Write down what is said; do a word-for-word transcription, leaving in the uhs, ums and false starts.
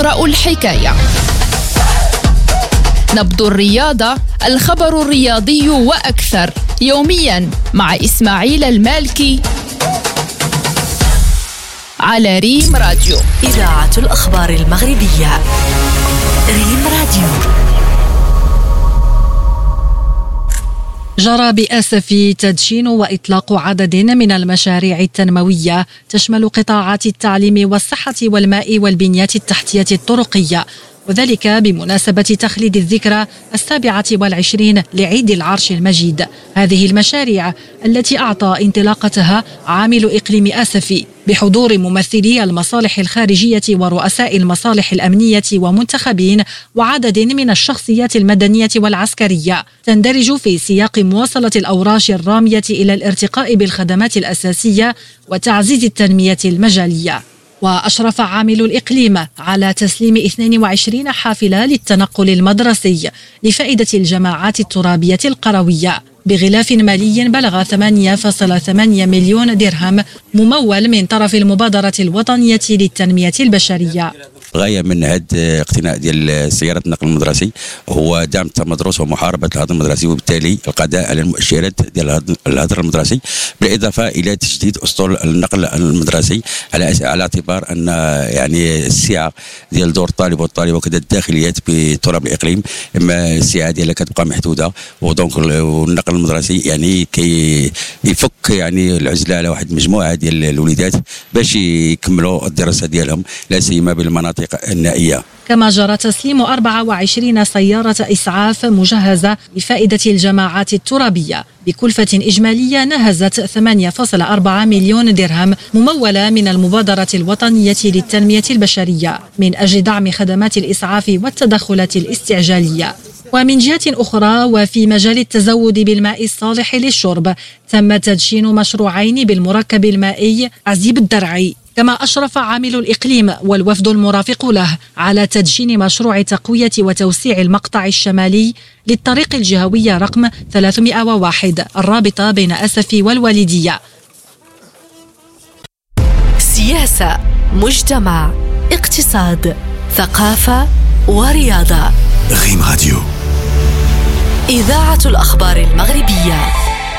اقرأوا الحكاية. نبض الرياضة، الخبر الرياضي وأكثر، يوميا مع إسماعيل المالكي على ريم راديو، إذاعة الأخبار المغربية. ريم راديو. جرى بأسف تدشين وإطلاق عدد من المشاريع التنموية تشمل قطاعات التعليم والصحة والماء والبنيات التحتية الطرقية، وذلك بمناسبة تخليد الذكرى السابعة والعشرين لعيد العرش المجيد. هذه المشاريع التي أعطى انطلاقتها عامل إقليم آسفي بحضور ممثلي المصالح الخارجية ورؤساء المصالح الأمنية ومنتخبين وعدد من الشخصيات المدنية والعسكرية، تندرج في سياق مواصلة الأوراش الرامية إلى الارتقاء بالخدمات الأساسية وتعزيز التنمية المجالية. وأشرف عامل الإقليم على تسليم اثنين وعشرين حافلة للتنقل المدرسي لفائدة الجماعات الترابية القروية بغلاف مالي بلغ ثمانية فاصلة ثمانية مليون درهم ممول من طرف المبادرة الوطنية للتنمية البشرية. غاية من هذا اقتناء ديال سيارة النقل المدرسي هو دعم التمدرس ومحاربة الهدر المدرسي، وبالتالي القضاء على المؤشرات ديال الهدر المدرسي، بالإضافة إلى تجديد أسطول النقل المدرسي على على اعتبار أن يعني السعة ديال دور الطالب والطالبة وكذا الداخليات بتراب الإقليم، إما السعة ديالها كتبقى محدودة، ودونك النقل المدرسي يعني كي يفك يعني العزلة على واحد المجموعة ديال الوليدات باش يكملوا الدراسة ديالهم، لا سيما بالمناطق النائية. كما جرى تسليم أربعة وعشرين سيارة إسعاف مجهزة لفائدة الجماعات الترابية بكلفة إجمالية نهزت ثمانية فاصلة أربعة مليون درهم ممولة من المبادرة الوطنية للتنمية البشرية من أجل دعم خدمات الإسعاف والتدخلات الاستعجالية. ومن جهة أخرى، وفي مجال التزود بالماء الصالح للشرب، تم تدشين مشروعين بالمركب المائي عزيب الدرعي. كما أشرف عامل الإقليم والوفد المرافق له على تدشين مشروع تقوية وتوسيع المقطع الشمالي للطريق الجهوية رقم ثلاثمائة وواحد الرابطة بين أسفي والوالدية. سياسة، مجتمع، اقتصاد، ثقافة ورياضة. ريم راديو، إذاعة الأخبار المغربية.